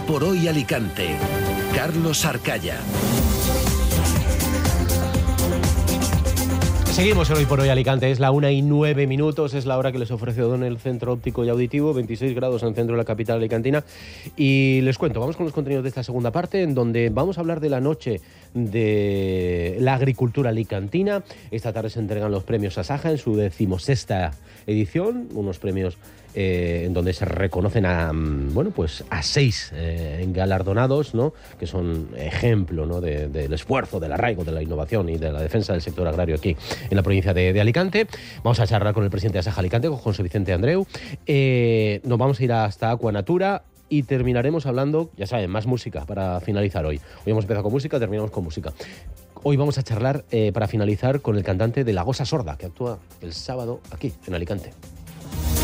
por Hoy Alicante. Carlos Arcaya. Seguimos en Hoy por Hoy Alicante, es la 1:09, es la hora que les ofrece Odón el Centro Óptico y Auditivo, 26 grados en el centro de la capital alicantina. Y les cuento, vamos con los contenidos de esta segunda parte, en donde vamos a hablar de la noche de la agricultura alicantina. Esta tarde se entregan los premios Asaja en su 16ª edición, unos premios en donde se reconocen a 6 galardonados, ¿no?, que son ejemplo, ¿no?, del esfuerzo, del arraigo, de la innovación y de la defensa del sector agrario aquí en la provincia de Alicante. Vamos a charlar con el presidente de Asaja Alicante, con José Vicente Andreu. Nos vamos a ir hasta Aquanatura y terminaremos hablando, ya saben, más música para finalizar hoy. Hoy hemos empezado con música, terminamos con música. Hoy vamos a charlar para finalizar con el cantante de La Gosa Sorda, que actúa el sábado aquí, en Alicante.